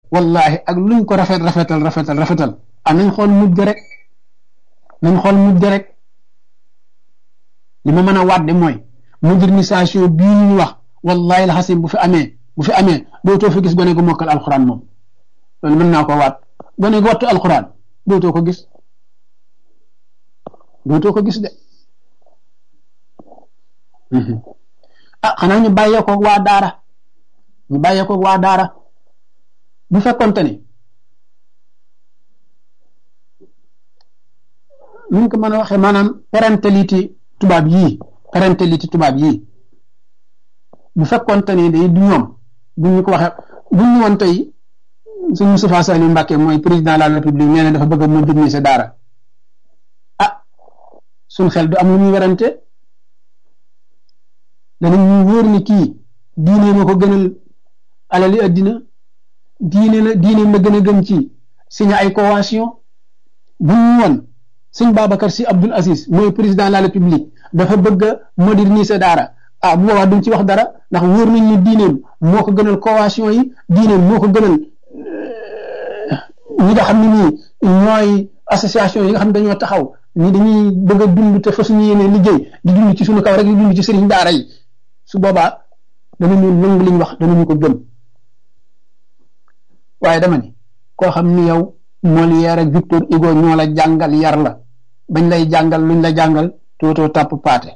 wallahi ak luñ ko rafetal nañ xool mujj ga rek li ma mën a wàdde mooy modernisation bii ñu wax wallahi la xasim bu fi amee dootoo fi gis gone gu mokkal alquran moom loolu mën naa ko waat gone gu wattu alquran dootoo ko gis de xanaa ñu bàyyee ko waa daara bu fekkonte ni ñu ko mën a waxee maanaam parentalité tubaab yii bu fekkonte ni day du ñoom bu ñu ko waxee bu ñu woon tey sëñ Moustapha Saliou Mbacké mooy président de la République nee na dafa bëgg a moderniser daara suñ xel du am lu ñuy werante danañ ñu wóor ni kii diine ma ko gënal alali addina diine la gën a gëm ci signé ay convention bu ñu woon sëñ Babacar Sy Abdoul Aziz mooy président de la République dafa bëgg a moderniser daara bu boobaa duñ ci wax dara ndax wóor nañ ni diineem moo ko gënal convention yi diineem moo ko gënal ñi nga xam ne nii ñooy association yi nga xam ne dañoo taxaw ñi dañuy bëgg a dund te fa suñu yéene liggéey di dund ci suñu kaw rek di dund ci sëriñ daara yi su boobaa danañu nangu liñ wax danañu ko gëm waaye dama ni koo xam ni yow Molière ak Victor Hugo ñoo la jàngal yar la bañ lay jàngal luñ la jàngal tootoo tàpp paate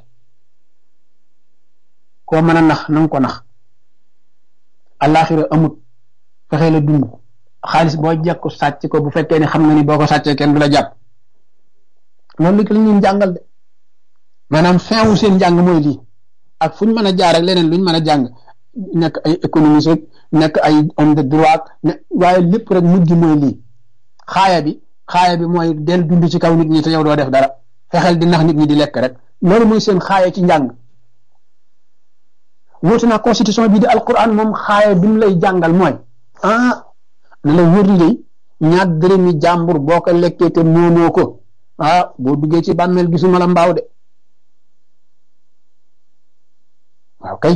koo mën a nax nanga ko nax àllaaxira amut fexe la dund xaalis boo jekku sàcc ko bu fekkee ne xam nga ni boo ko sàccee kenn du la jàpp loolu li ko lañ leen jàngal de maanaam fin wu seen njàng mooy lii ak fu ñu mën a jaar ak leneen luñ mën a jàng nekk ay économiste nekk ay homme de droit waaye lépp rek mujj mooy lii xaaya bi mooy del dund ci kaw nit ñi te yow doo def dara fexeel di nax nit ñi di lekk rek loolu mooy seen xaaya ci njàng wóotu naa constitution bi di alquran moom xaaya bi mu lay jàngal mooy na la wóor li ñaar dërëmi jàmbur boo ko lekkee te moomoo ko boo duggee ci bàmmeel gisuma la mbaaw de waaw kay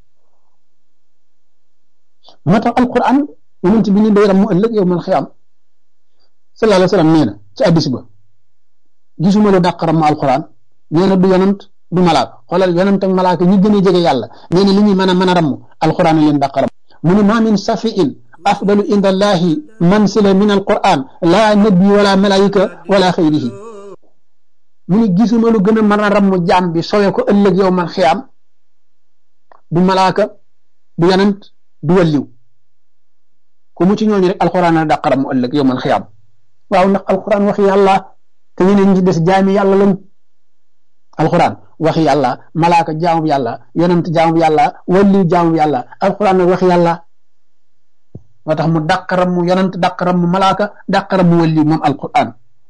moo tax alquran yonent bi ni day ram mu ëllëg yow mal xiyaam sallallahu alayhi wa sallam nee na ci addis ba gisuma lu dàq ram mu alquran nee na du yonant du malaaka xoolal yonant ak malaaka ñi gën a jege yàlla nee na li ñuy mën a ramm alquran leen dàq ram mu ne ma min safiin afdalu inda allahi mansila min alquran la nabi wala malaika wala xayrihi mu ne gisuma lu gën a mën a ramm jaam bi sowe ko ëllëg yow mal xiyaam du malaaka du yonant du walliw ku mu ci ñooñu rek alquran a dàq ram mu ëllëg yow mal xiyaam waaw ndax alquran waxi yàlla te ñeneen ñi des jaami yàlla lañ alquran waxi yàlla malaaka jaamu yàlla yonent jaamu yàlla walliw jaamu yàlla alquran nag waxi yàlla moo tax mu dàqaram mu yonent dàqaram mu malaaka dàqaram mu walliw moom alquran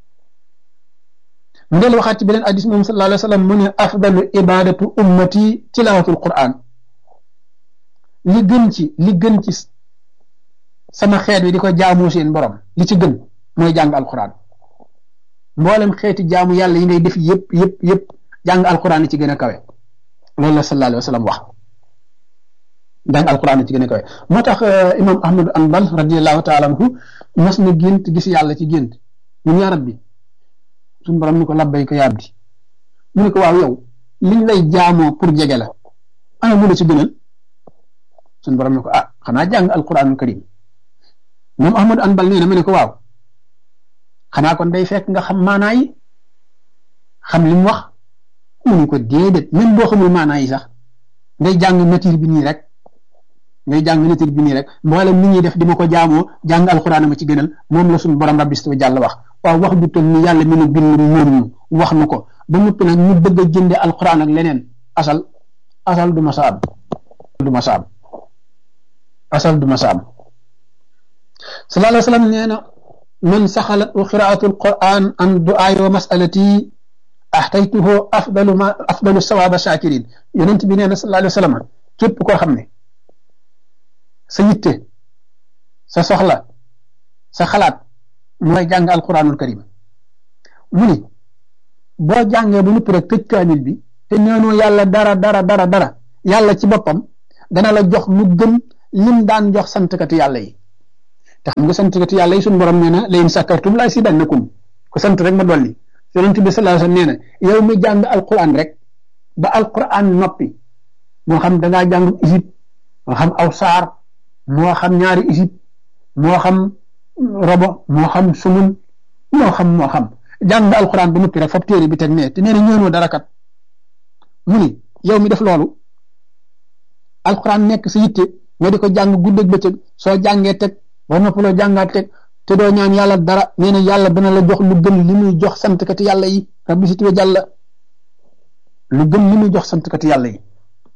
mu del waxaat ci beneen hadis moom sallallahu alayhi wa sallam mu ne afdalu ibadatu ummati tilawatul quran li gën ci sama xeet wi di ko jaamu seen borom li ci gën mooy jàng alquran mboolem xeeti jaamu yàlla yi ngay def yëpp jàng alquran yi ci gën a kawe loolu la sallallahu alayhi wa sallam wax jàng alquran yi ci gën a kawe moo tax imam ahmad anbal radiallahu taala anhu mas na gént gis yàlla ci gént mun yaa rabbi suñu borom ni ko labbayka yaa abdi mu ne ko waaw yow liñ lay jaamoo pour jege la ana mu la ci gënal suñu borom ni ko xanaa jàng alquranul karim moom ahmad anbal nee na mu ne ko waaw xanaa kon day fekk nga xam maanaa yi xam li mu wax mu ne ko déedéet même boo xamul maanaa yi sax ngay jàng nature bi nii rek mboolem nit ñi def di ma ko jaamoo jàng alxuraan ma ci gënal moom la suñu borom rabbi wa jàll wax waaw wax ju toll ni yàlla mi nu bind muur ñu wax nu ko ba noppi nag ñu bëgg a jënde alxuraan ak leneen asal du ma saam sallallahu alayhi wa sallam nee na man saxalat qiraatu alquran an du'aay wa masalati ahtaytuhu afdalu sawaba shakirin yonent bi nee na sallallahu alayhi wa sallam képp koo xam ne sa yitte sa soxla sa xalaat mooy jàng alquranul karim mu ni boo jàngee bu noppi rek tëj kaamil bi te ñaanoo yàlla dara yàlla ci boppam dana la jox lu gën lim daan jox santkati yàlla yi te xam nga sant kati yàlla yi suñu borom nee na la in sakartum la azidannakum ku sant rek ma dolli yonent bi sallallahu alayhi wasallam nee na yow mi jàng alquran rek ba alquran noppi moo xam da ngaa jàng isib moo xam aw saar moo xam ñaari isib moo xam robo moo xam sumun moo xam jàng alquran ba noppi rek fab téere bi teg ne te nee na ñëwnoo dara kat mu ni yow mi def loolu alquran nekk sa yitte nga di ko jàng guddeeg bëccëg soo jàngee teg ba noppaloo jàngaat teg te doo ñaan yàlla dara nee na yàlla dana la jox lu gën li muy jox santkati yàlla yi rabbi si tuwe jàlla lu gën li muy jox santkati yàlla yi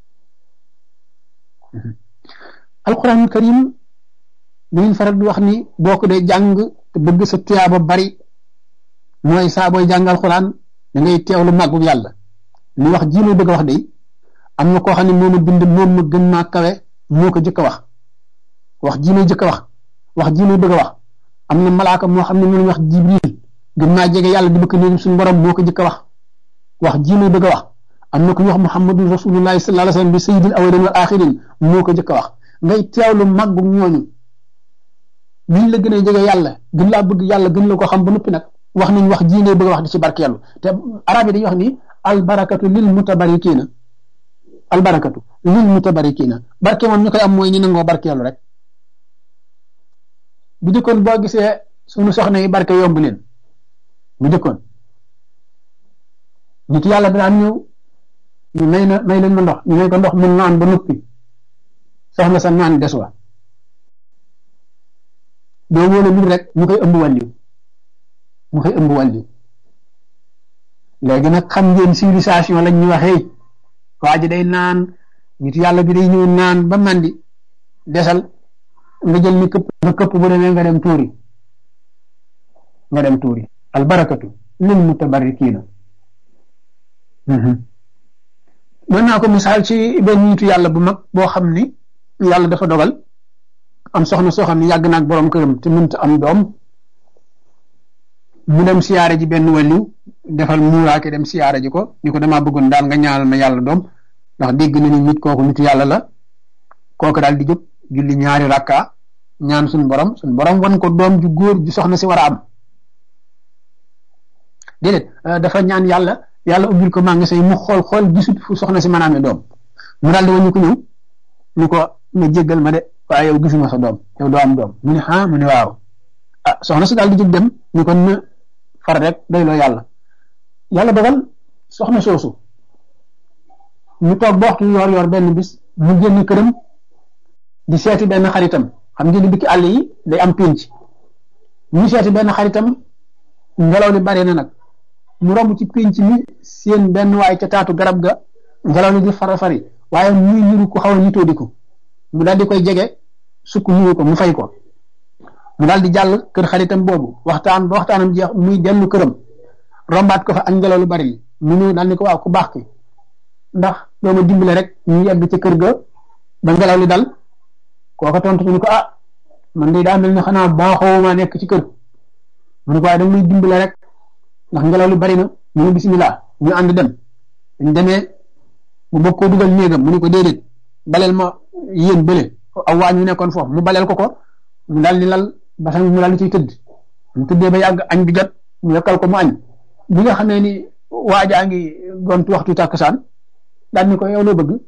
alquranul karim dañuy faral di wax ni boo ko dee jàng te bëgg sa tuyaaba bari mooy saa booy jàng alquran da ngay teewlu màggu yàlla li wax ji muy bëgg a wax de am na koo xam ne moom a bind moom ma gën maa kawe moo ko jëkk a wax ji muy jëkk a wax ji muy bëgg a wax am na malaaka moo xam ne moom wax jibril gën maa jege yàlla di bëgg néegum suñu borom moo ko jëkk a wax ji muy bëgg a wax am na ku ñu wax muhammadu rasulullahi sallallahu alayhi wasallam bi sayyidil awwalin wal axirin moo ko jëkk a wax ngay teewlu màggu ñooñu liñ la gën a jege yàlla gën laa bëgg yàlla gën la ko xam ba noppi nag wax nañ wax ji ngay bëgg a wax di ci barkeelu te arab yi dañuy wax ni albarakatu lil mutabarikiina albarakatu lil mutabarikiina barke moom ñu koy am mooy ñu nangoo barkeelu rek bu jëkkoon boo gisee suñu soxna yi barke yomb leen bu jëkkoon nit yàlla daan ñëw ñu may leen ma ndox ñu may ko ndox mun naan ba noppi soxna sa naan des wa doo wóole nit rek ñu koy ëmb wàlliw léegi nag xam ngeen civilisation lañ ñu waxee waa ji day naan nit yàlla bi day ñëw naan ba mandi desal nga jël ni këpp bu demee nga dem tuuri albarakatu lil mutabarrikiina mën naa ko misaal ci benn nitu yàlla bu mag boo xam ni yàlla dafa dogal am soxna soo xam ne yàgg naag borom këram te mënta am doom mu dem siyaare ji benn wàlliw defal muuraake dem siyaare ji ko ni ko damaa bëggoon daal nga ñaanal ma yàlla doom ndax dégg na ni nit kooku nitu yàlla la kooku daal di jóg julli ñaari rakka ñaan suñ borom wan ko doom ju góor ju soxna si war a am déedéet dafa ñaan yàlla ubbil ko magasin yi mu xool gisut fu soxna si mën a amee doom mu daal di wañu ko ñëw ni ko nga jéggal ma de waaye yow gisuma sa doom yow doo am doom mu ne mu ne waaw soxna si daal di jóg dem ni ko na far rek doyloo yàlla dogal soxna soosu ñu toog ba waxtu yor benn bis mu génn këram di seeti benn xaritam xam ngeen ni dëkk àll yi day am pénc ñu seeti benn xaritam ngelaw li bari na nag mu romb ci pénc mi seen benn waay ca taatu garab ga ngelaw li di fari waaye muy niru ko xaw a nitoo di ko mu daal di koy jege sukk nuyu ko mu fay ko mu daal di jàll kër xaritam boobu waxtaanam jeex muy dellu këram rombaat ko fa ak ngelaw lu bari li mu ñëw daal ni ko waaw ku baax ki ndax doo ma dimbale rek ñu yegg ca kër ga ba ngelaw li dal kooka tontu ni ko man de daa mel ni xanaa baaxoo ma nekk ci kër mu ne ko waaye da muy dimbale rek ndax ngelaw li bari na mu ne bisimilah ñu ànd dem ñu demee mu bëgg koo dugal néegam mu ne ko déedéet baleel ma yéen bële aw waa ñu nekkoon foofu mu baleel ko mu daal di lal basan mu daal di ciy tëdd mu tëddee ba yàgg añ bi jot mu yokkal ko mu añ bi nga xamee ni waajaa ngi gontu waxtu tàkkusaan daal ni ko yow loo bëgg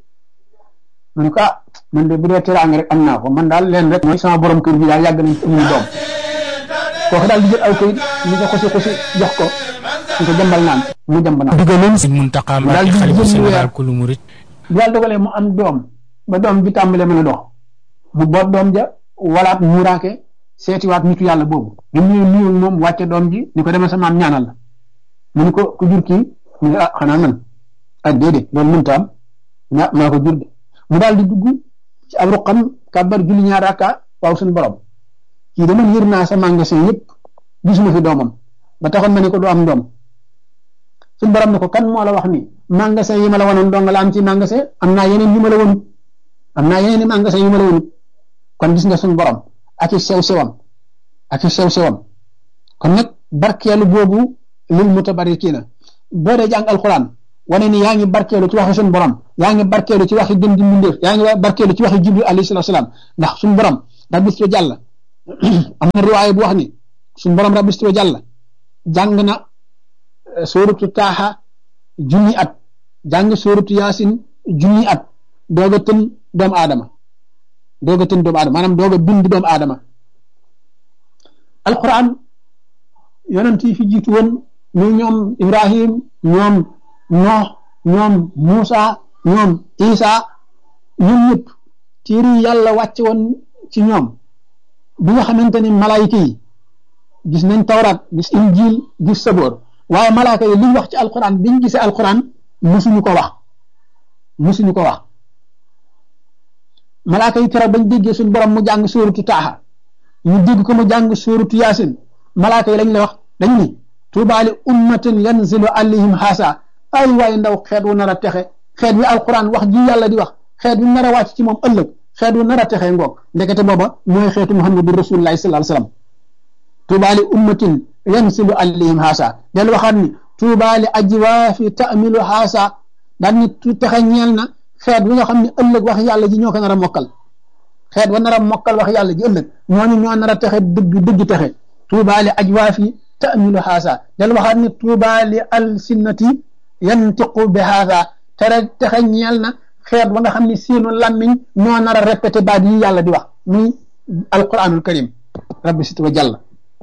mu ne ko man de bu dee teraanga rek am naa ko man daal leen rek mooy sama borom kër bi daal yàgg nañ ci amul doom kooku daal di jël aw kayit ni ko xusi jox ko ñu ko jambal naan mu jamb naan digaloon si Muntaqa Mbàkke xalifa général kulu murit bu yàlla dogalee mu am doom ba doom bi tàmbalee mën a dox mu boot doom ja walaat muuraake seetiwaat nitu yàlla boobu bi mu nuyu moom wàcce doom ji ni ko demee sa maam ñaanal la mu ni ko ku jur kii mu ne xanaa man déedéet loolu mënta am maa ko jur de mu daal di dugg ci ab ruqam kàbbar julli ñaar rakka waaw suñu borom kii dama yër naa sa magasin yëpp gisuma fi doomam ba taxoon ma ne ko du am doom suñu borom ne ko kan moo la wax ni magasin yi ma la wanoon dong la am ci magasin am naa yeneen yu ma la wonut magasin yu ma la wonut kon gis nga suñu borom ak i sew-sewam kon nag barkeelu boobu lil mutabarikiina boo dee jàng alxuraan wane ni yaa ngi barkeelu ci waxi suñu borom yaa ngi barkeelu ci waxi gën di mbindeef yaa ngi barkeelu ci waxi jibril alayhi salaatu salaam ndax suñu borom daa bis fa jàll am na riwaaya bu wax ni suñu borom rabbi wa jàlla jàng na sóoratu taaxa junni at jàng sóoratu yaasin junni at doog a tën doomu aadama maanaam doog a bind doomu aadama alquran yonent yi fi jiitu woon ñu ñoom Ibrahim ñoom Noox ñoom Muusa ñoom Isa ñoom ñëpp téere yi yàlla wàcce woon ci ñoom bi nga xamante ni malaayika yi gis nañ tawraat gis injil gis saboor waaye malaaka yi liñ wax ci alquran biñ gisee alquran musuñu ko wax malaaka yi keroog bañ déggee suñu borom mu jàng sóoratu taaxa ñu dégg ko mu jàng sóoratu yaasin malaaka yi lañ la wax dañ ni tuubaali ummatin yanzilu alayhim haasa ay waaye ndaw xeet wu nar a texe xeet wi alquran wax ji yàlla di wax xeet wi nar a wàcc ci moom ëllëg xeet wu nar a texe ngoog ndekete booba mooy xeetu muhammadu rasulullahi sallallahu alayhi wasallam tuubaali ummatin yanzilu alayhim haasa del waxaat ni tuubaali ajwaafi ta'milu haasa daan ni texe ñeel na xeet wi nga xam ne ëllëg wax yàlla ji ñoo ko nar a mokkal xeet wa nar a mokkal wax yàlla ji ëllëg ñooñu ñoo nar a texe dëgg texe tuubaali ajwaafi ta'milu haasa del waxaat ni tuubaali alsinnati yantiqu bi haasa texe ñeel na xeet wa nga xam ne seenu làmmiñ ñoo nar a répété baat yi yàlla di wax muy alquranul karim rabbi sit wa jàlla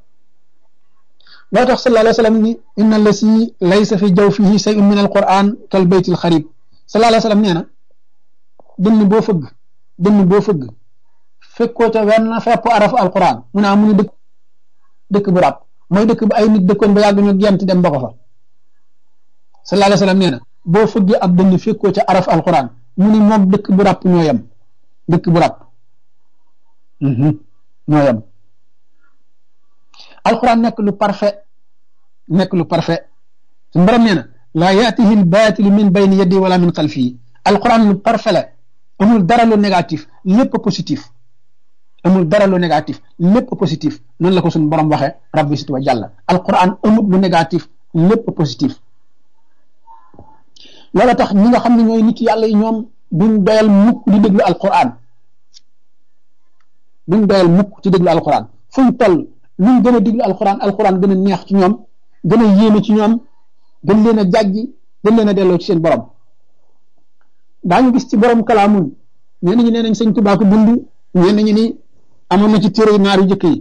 loo tax sallallahu alayhi wa sallam ni inna lasi laysa fi jawfihi shay'un min alquran kal baytil xarib sallallahu alayhi wa sallam nee na dënn boo fëgg fekkoo ca wenn fepp arafu alquran mu ne amuñu dëkk bu ràpp mooy dëkk bu ay nit dëkkoon ba yàgg ñu gent dem ba ko fa sallallahu alayhi wa sallam nee na boo fëggee ab dënn fekkoo ca araf alquran mu ni moom dëkk bu ràpp ñoo yem dëkk bu ràpp ñoo yem alquran nekk lu parfait su mbaram nee na laa yaatihi l baatilu min bayni yaddi wala min xalfii alquran lu parfait la amul dara lu négatif lépp positif noonu la ko suñu borom waxee rabbi sit wa jàlla alquran amul lu négatif lépp positif loola tax ñi nga xam ne ñooy nit yàlla yi ñoom duñ doyal mukk di déglu alquran fuñ toll luñ gën a déglu alquran gën a neex ci ñoom gën a yéeme ci ñoom gën leen a jàjji gën leen a delloo ci seen borom daañu gis ci borom kalaamun ñenn ñi nee nañ sëñ Tuubaa ko bind ñenn ñi ni amoon na ci téere naar yu jëkk yi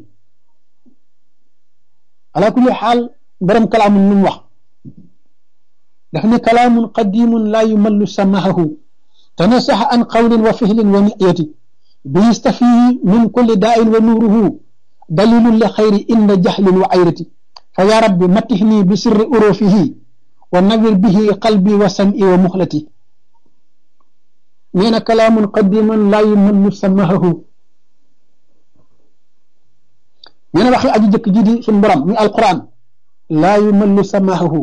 ala kulli xaal borom kalaamun lu mu wax daf ne kalaamun qadimun laa yumallu samahahu tanasaxa an qawlin wa fihlin wa niyati bi yastafihi min kulli daa'in wa nuuruhu dalilun li xayri inda jahlin wa ayrati fa ya rabbi matixni bi sirri urufihi wa nawir bihi qalbi wa sam'i wa muxlati nee na kalaamun qadimun laa yumallu samahahu nee na waxi aji jëkk ji di suñ borom muy alquran laa yumallu samahahu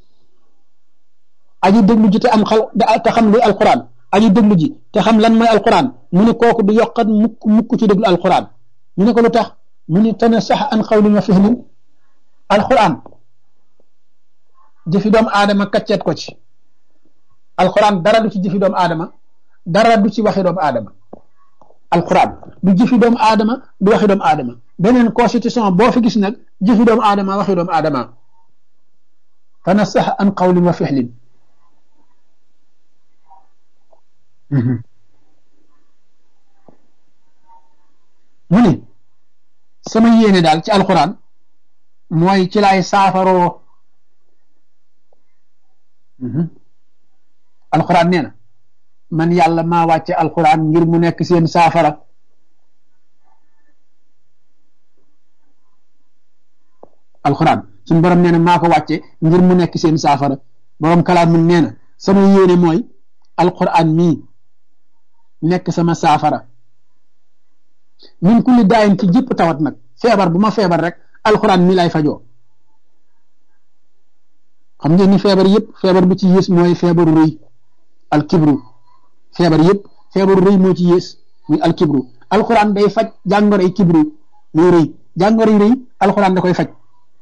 aji déglu ji te am te xam luy alquran aji déglu ji te xam lan mooy alquran mu ne kooku du yokkat mukk ci déglu alquran ñu ne ko lu tax mu ne tanasax an qawlin wa fihlin alquran jëfi doomu aadama kacceet ko ci alquran dara du ci jëfi doomu aadama dara du ci waxi doomu aadama alquran du jëfi doomu aadama du waxi doomu aadama beneen constitution boo fi gis nag jëfi doomu aadama waxi doomu aadama tanasax an qawlin wa fihlin mu ne sama yéene daal ci alquran mooy ci laay saafaroo alquran nee na man yàlla maa wàcce alquran ngir mu nekk seen saafara alquran suñu borom nee na maa ko wàcce ngir mu nekk seen saafara borom kalaam mun nee na sama yéene mooy alquran mii nekk sama saafara min kulli daayin ci jëpp tawat nag feebar bu ma feebar rek alquran mi lay fajoo xam ngeen ni feebar yëpp feebar bu ci yées mooy feebaru rëy alkibru feebar yëpp feebaru rëy moo ci yées muy alkibru alquran day faj jàngoroy kibru muy rëy jàngoroy rëy alquran da koy faj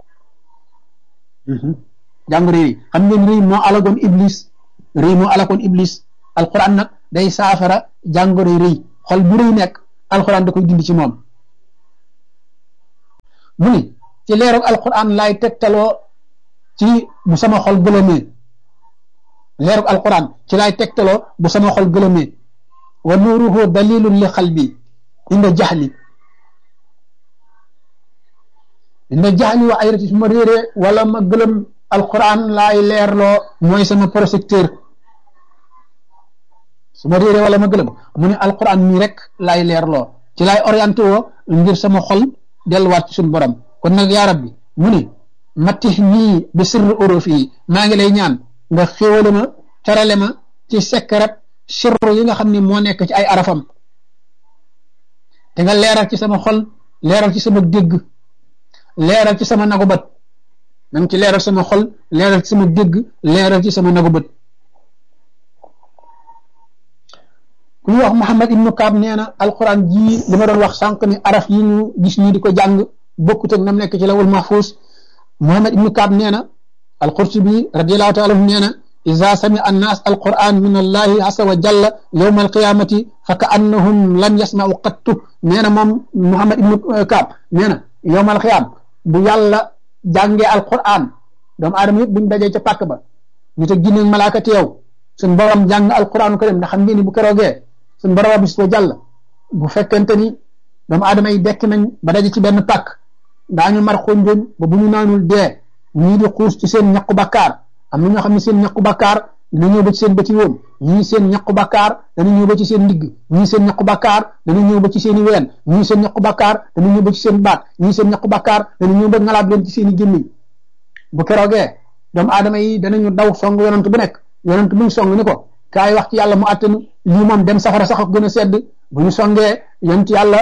jàngoroy rëy xam ngeen rëy moo alagoon iblis alquran nag day saafara jàngoroy rëy xol bu rëy nekk alquran da koy dindi ci moom mu ni ci leerug alquran laay tegtaloo ci bu sama xol gëlëmee leerug alquran ci laay tegtaloo bu sama xol gëlëmee wa nuuruhu dalilun li xalbi inda jaxli wa ayrati su ma réeree wala ma gëlëm alquran laay leerloo mooy sama projecteur su ma réeree wala ma gëlëm mu ne alquran mii rek laay leerloo ci laay orienté woo ngir sama xol delluwaat ci suñu borom kon nag yaa rabbi mu ne matix nii bi sirri urufi yi maa ngi lay ñaan nga xéwale ma terale ma ci sekkarat sirru yi nga xam ne moo nekk ci ay arafam te nga leeral ci sama xol leeral ci sama dégg leeral ci sama nagu bët nang ci leeral sama xol leeral ci sama dégg leeral ci sama nagu bët ku ñu wax Muhammad ibnu Kaab nee na alquran jii li ma doon wax sànq ni araf yi ñu gis ñu di ko jàng bokkut ak nam nekk ci lawul mahfuus Muhammad ibnu Kaab nee na alqurtubi radiallahu taala anhu nee na iza samia annaas alquran min allahi asa wa jalla yowma alqiyamati fa ka annahum lam yasmau qattu nee na moom Muhammad ibnu Kaab nee na yowma alqiyam bu yàlla jàngee alquran doomu aadama yëpp buñ dajee ca pàkk ba ñu te ginne malaaka teew suñ borom jàng alquran ko dem ndax xam ngeen ni bu keroogee suñ borom bis wa jàll bu fekkente ni doomu aadama yi dekk nañ ba daje ci benn pàkk daañu mar xonjoñ ba bu ñu naanul dee ñii di xuus ci seen ñaqu bakkaar am na ñoo xam ne seen ñaqu bakkaar dana ñëw ba ci seen bëti woom ñii seen ñaqu bakkaar dana ñëw ba ci seen ndigg ñii seen ñaqu bakkaar dana ñëw ba ci seen i ween ñii seen ñaqu bakkaar dana ñëw ba ci seen baat ñii seen ñaqu bakkaar dana ñëw ba ngalaab leen ci seen i gémmiñ bu keroogee doomu aadama yi danañu daw song yonent bu nekk yonent buñ song ni ko kaay wax ci yàlla mu àttanu lii moom dem safara sax gën a sedd bu ñu songee yonent yàlla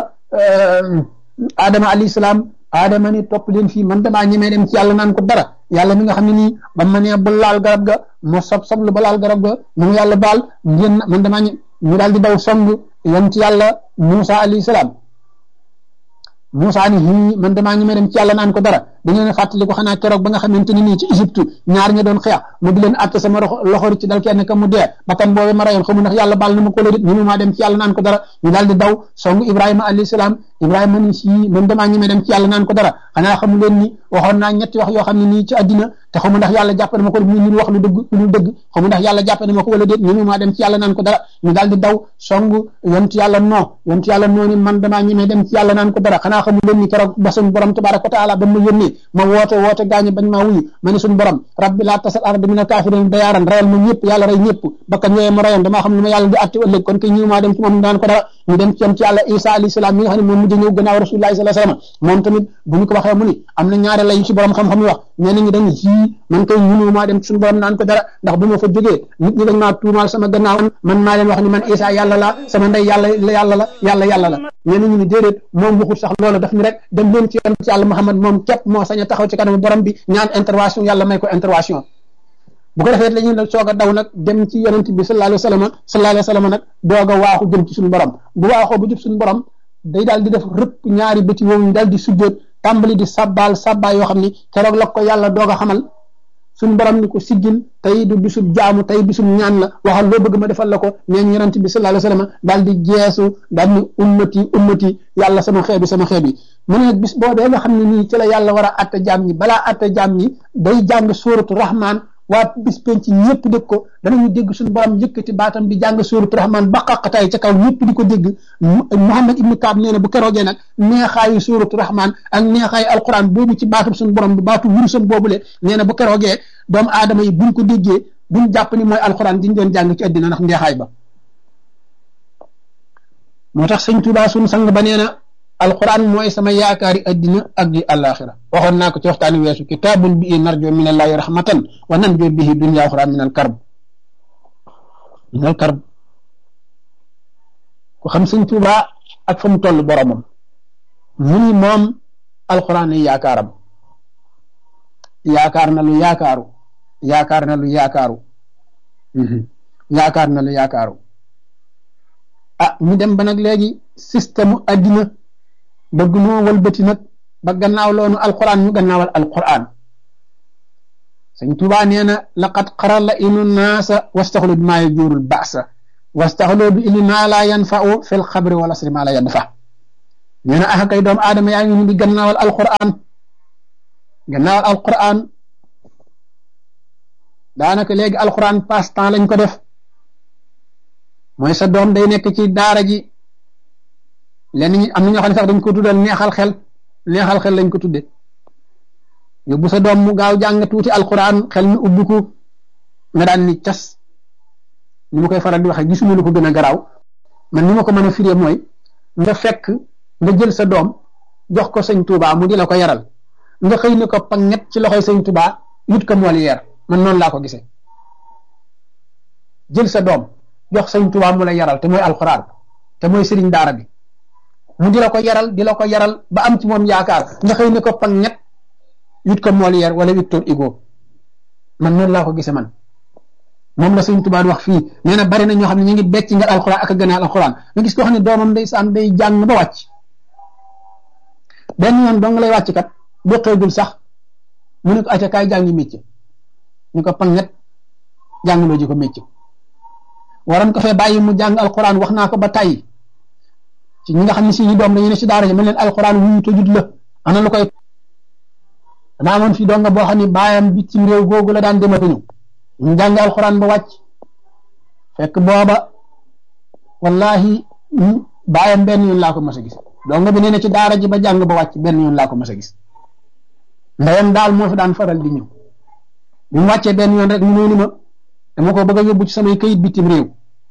Adama alayhi salaam Adama ni topp leen fii man damaa ñemee dem ci yàlla naan ko dara yàlla mi nga xam ne nii ba ma nee bu laal garab ga ma soblu ba laal garab ga mu yàlla baal ngeen man damaa ñu daal di daw song yonent yàlla Musa alayhi salaam Musa ni man damaa ñemee dem ci yàlla naan ko dara dañu leen fàttali ko xanaa keroog ba nga xamante ni nii ci Égypte ñaar ña doon xeex mu di leen àtte sama loxo ci dal kenn ka mu dee bakkan boobu ma rayoon xamu ndax yàlla baal na ma ko la dit ñu maa dem ci yàlla naan ko dara ñu daal di daw song Ibrahima alayhi salaam Ibrahima ni si man damaa ñemee dem ci yàlla naan ko dara xanaa xamu leen ni waxoon naa ñetti wax yoo xam ne nii ci àddina te xamu ndax yàlla jàpp na ma ko ñu wax lu dëgg lu dëgg xamu ndax yàlla jàpp na ma ko wala déet ñu maa dem ci yàlla naan ko dara ñu daal di daw song yonent yàlla noo ni man damaa ñemee dem ci yàlla naan ko dara xanaa xamu leen ni keroog ba suñu borom tabaraka wa taala ba ma yónnee ma woote gaañu bañ maa wuyu ma ne suñu borom rabbi laa tasal arda mina kaafiriin dayaaran rayal ma ñëpp yàlla rey ñëpp bakkan yooyu ma rayoon damaa xam ne ma yàlla di àtte ëllëg kon kay ñëw maa dem ci moom daan ko dara ñu dem ci yàlla Isa alayhi salaam mi nga xam ne moom mujj ñëw gannaaw rasulullahi sallallahu alayhi wasallam moom tamit bu ñu ko waxee mu ni am na ñaari lay ci borom xam-xam yi wax ñeneen ñi dañ man kay ñëw maa dem ci suñu borom naan ko dara ndax bu ma fa jógee nit ñi dañ maa tuumaal sama gannaaw man maa leen wax ni man Isa yàlla la sama ndey yàlla la ñeneen ñi ni déedéet moom waxut sax loolu daf ni rek dem leen ci yàlla Muhammad moom képp moo sañ a taxaw ci kanamu borom bi ñaan intervention yàlla may ko intervention bu ko defee lañuy nag soog a daw nag dem ci yonent bi sallallahu alayhi wa sallam nag doog a waaxu jëm ci suñu borom bu waaxoo bu jub suñu borom day daal di def rëpp ñaari bëti woowu ñu daal di sujjóot tàmbali di sabbaal yoo xam ni keroog la ko yàlla doog a xamal suñu borom ni ko siggil tey du bisub jaamu tey bisub ñaan la waxal loo bëgg ma defal la ko neen yonent bi sallallahu alayhi wa sallam daal di jeesu daal ni ummati yàlla sama xeet bi mu ne bis boobee nga xam ne nii ci la yàlla war a atte jaam ñi balaa atte jaam ñi day jàng suuratu rahman waa bis penc ñëpp dégg ko danañu dégg suñu borom yëkkati baatam di jàng suuratu rahman ba xaqataay ca kaw ñëpp di ko dégg Muhammad ibnu Kaab nee na bu keroogee nag neexaayu suuratu rahman ak neexaayu alquran boobu ci baatum suñu borom bi baatu wurusam boobule nee na bu keroogee doomu aadama yi buñ ko déggee buñ jàpp ni mooy alquran diñ doon jàng ci àddina ndax neexaay ba moo tax sëñ Tuubaa suñu sang ba nee na alquran mooy sama yaakaari addina ak di àllaaxira waxoon naa ko ci waxtaani weesu kitaabun bihi narjo min allahi rahmatan wa nanjo bihi dunya uxra min al karb ku xam sëñ Tuubaa ak fa mu toll boromam mu ni moom alquran yi yaakaaram yaakaar na lu yaakaaru ah ñu dem ba nag léegi système addina bëgg noo walbati nag ba gannaaw loonu alquran ñu gannaawal alquran sëñ Tuubaa nee na laqad qarala inu naasa wastaxlu bi maa yajuurul baasa wastaxlu bi ili maa laa yanfa'u fil xabri wal asri maa laa yanfa nee na kay doomu aadama yaa ngi ñu di gannaawal alquran gannaaw alquran daanaka léegi alquran passe temps lañ ko def mooy sa doom day nekk ci daara ji lenn ñi am na ñoo xam ne sax dañ ko tuddal neexal xel lañ ko tudde yóbbu sa doom mu gaaw jàng tuuti alquran xel mi ubbiku nga daan ni cas ni ma koy faral di waxee gisuma lu ko gën a garaaw man ni ma ko mën a firee mooy nga fekk nga jël sa doom jox ko sëñ Touba mu di la ko yaral nga xëy ni ko panget ci loxoy sëñ Touba yut ko Molière man noonu laa ko gisee jël sa doom jox sëñ Touba mu la yaral te mooy alxuraan te mooy sëriñ daara bi mu di la ko yaral ba am ci moom yaakaar nga xëy ni ko panget yut ko Molière wala Victor Hugo man noonu laa ko gisee man moom la sëñ Touba wax fii nee na bari na ñoo xam ne ñu ngi becc nga alxuraan ak a gën a alxuraan nga gis koo xam ne doomam day jàng ba wàcc benn yoon dong lay wàcc kat boqeegul sax mu ne ko acca kaay jàngi métier ñu ko panget jàngloo ji ko métier waroon ko fee bàyyi mu jàng alxuraan wax naa ko ba tàyyi ci ñi nga xam ne si ñu doom dañu ne si daara ji man leen alxuraan wuyu tojut la ana lu koy dana amoon fii donga boo xam ne baayam bitim réew googu la daan demata ñëw ñu jàng alxuraan ba wàcc fekk booba wallahi baayam benn yoon laa ko mas a gis donga bi nee na ci daara ji ba jàng ba wàcc benn yoon laa ko mas a gis ndeyam daal moo fi daan faral di ñëw bi mu wàccee benn yoon rek mu ñëw ni ma dama ko bëgg a yóbbu ci samay kayit bitim réew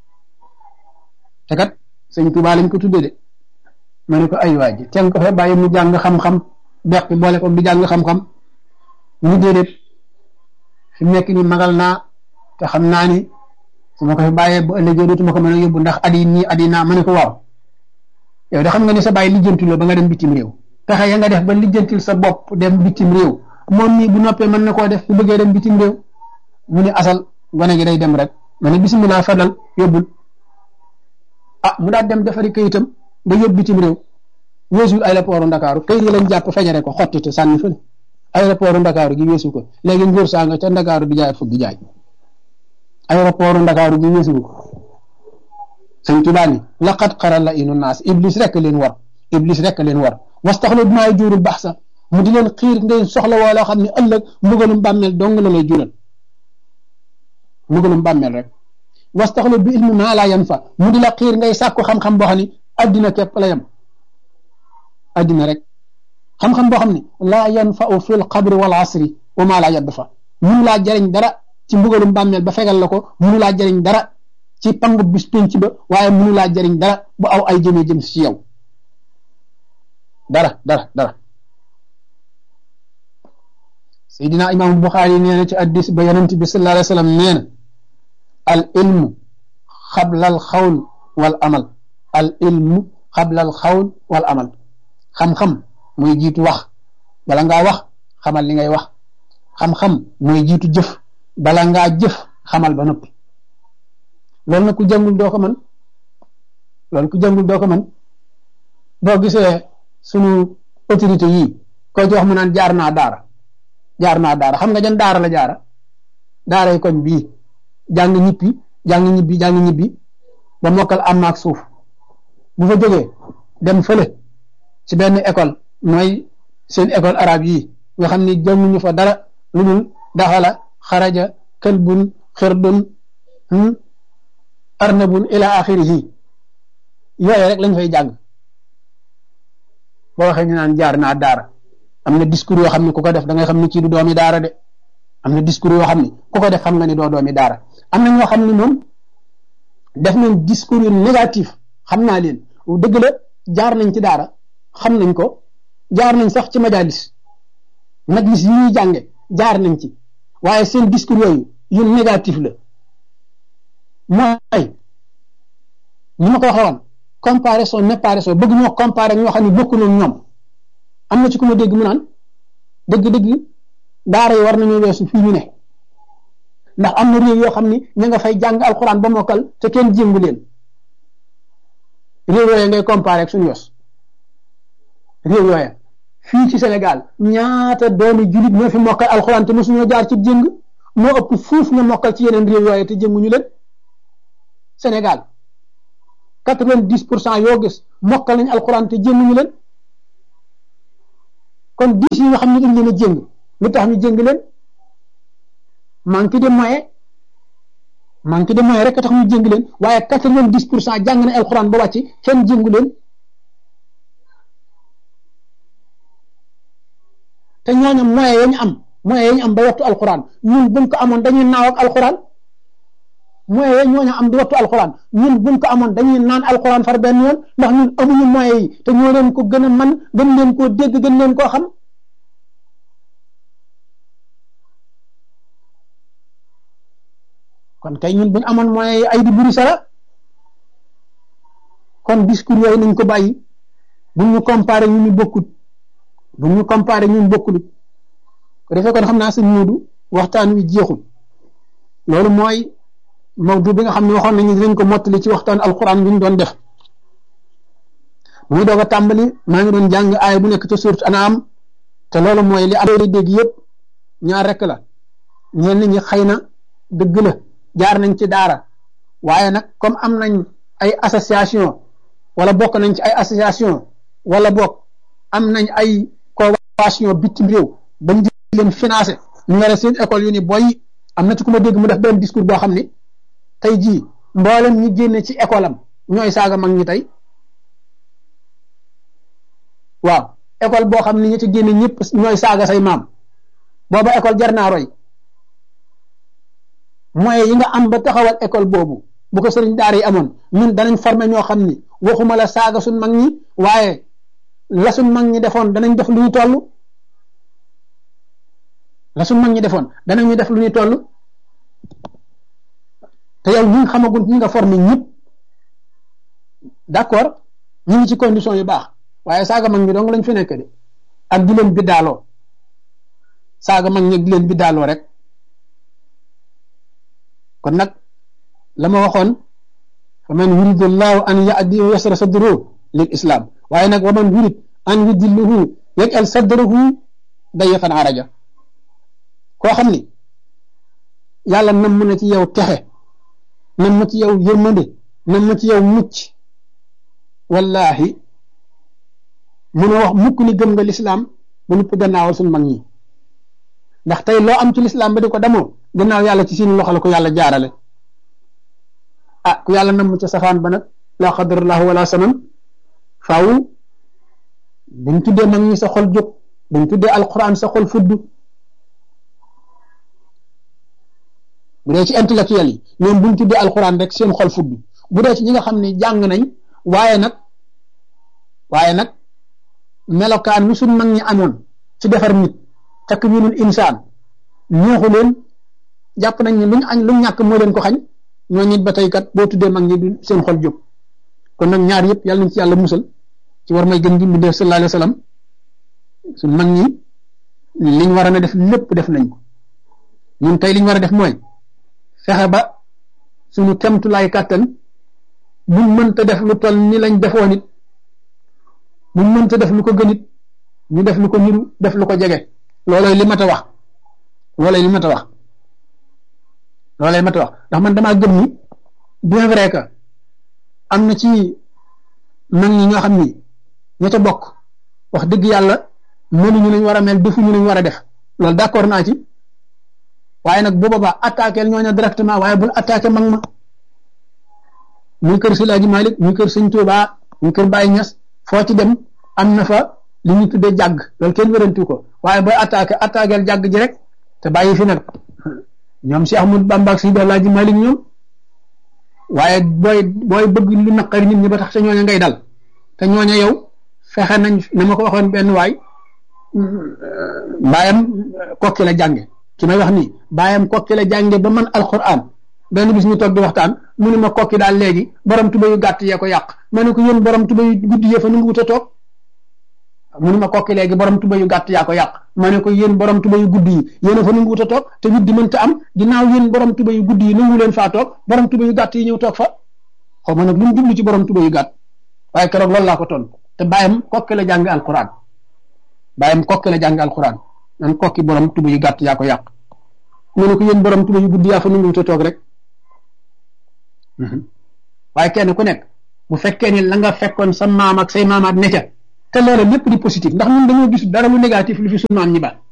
te kat sëñ Tuubaa lañ ko tuddee de ma ne ko ay waa ji teel ko fa bàyyi mu jàng xam-xam beqi boole ko di jàng xam-xam mu déedéet fi mu nekk ni magal naa te xam naa ni su ma ko fi bàyyee ba ëllëgee dootuma ko mën a yóbbu ndax at yi nii at yi naa ma ne ko waaw yow de xam nga ni sa bàyyi lijjantil ba nga dem bitim réew pexe ya nga def ba lijjantil sa bopp dem bitim réew moom nii bu noppee mën na koo def bu bëggee dem bitim réew mu ne asal gone gi day dem rek ma ne bisimilah fadal yóbbul mu daal dem defari kayitam ba yóbbu bitim réew weesul aéroport Ndakaaru kayit yi lañ jàpp fejare ko xottite sànni fële aéroport Ndakaaru gi weesu ko léegi nguur saa nga ca Ndakaaru di jaay fukki jaay aéroport Ndakaaru gi weesu ko sëñ Tuubaa ni laqad xara la inu naas iblis rek leen war wastaxlu bimaa juurul baax sax mu di leen xiir ngay soxla woo loo xam ne ëllëg mbugalum bàmmeel dong la lay jural mbugalum bàmmeel rek wastaxlu bi ilmi maa laa yan fa mu di la xiir ngay sàkku xam-xam boo xam ne addina képp la yem addina rek xam-xam boo xam ne laa yan fa u fil qabri wal asri wa maa laa yadd fa munu laa jariñ dara ci mbugalum bàmmeel ba fegal la ko munu laa jariñ dara ci pangu bis penc ba waaye munu laa jariñ dara bu aw ay jëmee jëm si yow dara Seydina Imam Buxaari nee na ci addis ba yonent bi sallallahu alayhi wa sallam nee na al ilmu xabla al xawl wal amal al ilmu xabla al xawl wal amal xam-xam mooy jiitu wax bala ngaa wax xamal li ngay wax xam-xam mooy jiitu jëf bala ngaa jëf xamal ba noppi loolu nag ku jàngul doo ko mën boo gisee sunu autorité yii ko ci wax mu naan jaar naa daara xam nga jan daara la daara yi koñ bii jàng ñibbi ba mokkal am ak suuf bu fa jógee dem fële ci benn école mooy seen école arabe yi nga xam ni jànguñu fa dara lu dul daxala xaraja këlbun xirdun arnabun ila axirihi yooyu rek lañ fay jàng boo waxee ñu naan jaar naa daara am na discours yoo xam ne ku ko def da ngay xam ni kii du doomi daara de am na discours yoo xam ne ku ko def xam nga ni doo doomi daara am na ñoo xam ne moom def nañ discours yu négatif xam naa leen dëgg la jaar nañ ci daara xam nañ ko jaar nañ sax ci majlis yi ñuy jànge jaar nañ ci waaye seen discours yooyu yu négatif la mooy ni ma ko waxee woon comparaison n'est pas raison bëgg ñoo comparer ñoo xam ne bokkuñu ak ñoom am na ci ku ma dégg mu naan dëgg-dëgg daara yi war nañoo weesu fii ñu ne ndax am na réew yoo xam ni ña nga fay jàng alxuraan ba mokkal te kenn jéngu leen réew yooya ngay comparer ak suñu yos réew yooya fii ci Sénégal ñaata doomi julit ñoo fi mokkal alxuraan te mosuñoo jaar ci jéng moo ëpp fuuf nga mokkal ci yeneen réew yooya te jénguñu leen Sénégal 90% yoo gis mokkal nañ alxuraan te jénguñu leen kon 10 yi nga xam ne dañ leen a jéng lu tax ñu jëng leen manque de moyen rek tax ñu jëng leen waaye 90% jàng na alxuraan ba wàcc kenn jëngu leen te ñooñu moyen ya ñu am ba wattu alxuraan ñun buñ ko amoon dañuy naaw ak alxuraan moyen ya ñooñu am di wattu alxuraan ñun buñ ko amoon dañuy naan alxuraan far benn yoon ndax ñun amuñu moyen yi te ñoo leen ko gën a man gën leen koo dégg gën leen koo xam kon kay ñun buñ amoon moyen yi ay di buri sara kon discours yooyu nañ ko bàyyi buñ ñu comparé ñu bokkut ko defee kon xam naa sëñ Moodu waxtaan wi jeexul loolu mooy mawdu bi nga xam ne waxoon nañu dinañ ko mottali ci waxtaan alquran bi ñu doon def muy doog a tàmbali maa ngi doon jàng aaya bu nekk ca surat An'am te loolu mooy li am dégg yëpp ñaar rek la ñenn ñi xëy na dëgg la jaar nañ ci daara waaye nag comme am nañ ay association wala bokk nañ ci ay association wala bokk am nañ ay convention bitim réew bañ di leen financé ñu yore seen école yu ni boy am na ci ku ma dégg mu def benn discours boo xam ni tey jii mboolem ñu génne ci école am ñooy saaga mag ñi tey waaw école boo xam ni ñi ci génne ñëpp ñooy saaga say maam booba école jar naa roy moyens yi nga am ba taxawal école boobu bu ko sëriñ daara yi amoon ñun danañ formé ñoo xam ni waxuma la saaga suñ mag ñi waaye la suñ mag ñi defoon danañ def lu ñu toll danañu def lu ñu toll te yow ñi nga xamagul ñi nga formé ñëpp d'accord ñu ngi ci condition yu baax waaye saaga mag ñi dong lañ fi nekk de ak di leen biddaaloo saaga mag ñi di leen biddaaloo rek kon nag la ma waxoon fa man yuridu llahu an yahdiyahu yasra sadruhu lil islam waaye nag wa man yurid an yudillahu yaj'al sadrahu dayiqan haraja koo xam ni yàlla nam na ci yow texe nam ma ci yow yërmande nam ma ci yow mucc wallahi mun a wax mukk ni gëm nga lislaam ba nupp gannaawal suñ mag ñi ndax tey loo am ci lislaam ba di ko demoo gannaaw yàlla ci seen loxo la ko yàlla jaarale ku yàlla nam ca safaan ba nag la qadarallahu wala saman faaw buñ tuddee mag ñi sa xol jóg buñ tuddee alquran sa xol fudd bu dee ci intellectuel yi ñoom buñ tuddee alquran rek seen xol fudd bu dee ci ñi nga xam ne jàng nañ waaye nag melokaan wi suñ mag ñi amoon ci defar nit takwinul insaan ñooxu leen jàpp nañ ne luñ ñàkk moo leen ko xañ ñoo nit ba tey kat boo tuddee mag ñi du seen xol jóg kon nag ñaar yëpp yàlla nañ ci yàlla musal ci war may gën gi mu def sallallahu alayhi wa sallam suñ mag ñi liñ war a def lépp def nañ ko ñun tey liñ war a def mooy fexe ba suñu kemtulaay kàttan buñ mënta def lu toll ni lañ defoon it buñ mënta def lu ko gën it ñu def lu ko niru def lu ko jege loolooy li mat a wax ndax man damaa gëm ni bien vrai que am na ci mag ñi ñoo xam ni ña ca bokk wax dëgg yàlla mënuñu lañ war a mel defuñu lañ war a def loolu d'accord naa ci waaye nag bu boobaa attaqué ñooñu directement waaye bul attaqué mag ma muy kër Seydi Hadji Malick muy kër Sëñ Tuubaa muy kër Baye Niass foo ci dem am na fa li ñu tuddee jàgg loolu kenn wérantu ko waaye booy attaqué jàgg ji rek te bàyyi fi nag ñoom Cheikh Ahmadou Bamba ak Seydi Hadji Malick ñoom waaye booy bëgg lu naqari nit ñi ba tax te ñooña ngay dal te ñooña yow fexe nañ na ma ko waxoon benn waay baayam kokki la jànge ki may wax nii baayam kokki la jànge ba man alquran benn bis ñu toog di waxtaan mu ne ma kokki daal léegi borom tuba yu gàtt yee ko yàq ma ne ko yéen borom tuba yu gudd yee fa nu ngi wut a toog mu ne ma kokki léegi borom tuba yu gàtt yaa ko yàq ma ne ko yéen borom tuba yu gudd yi yéen a fa nu ngi wut a toog te wut di mënta am ginnaaw yéen borom tuba yu gudd yi nangu leen faa toog borom tuba yu gàtt yi ñëw toog fa xaw ma nag lu mu jublu ci borom tuba yu gàtt waaye keroog loolu laa ko ton te bàyyam kokki la jàng alquran nan kokki borom tuba yu gàtt yaa ko yàq ma ne ko yéen borom tuba yu gudd yaa fa nu ngi wut a toog rek waaye kenn ku nekk bu fekkee ni la nga fekkoon sa maam ak say maamaat ne ca te loola lépp di positif ndax ñun dañoo gis dara lu négatif lu fi sunu maam ñi ba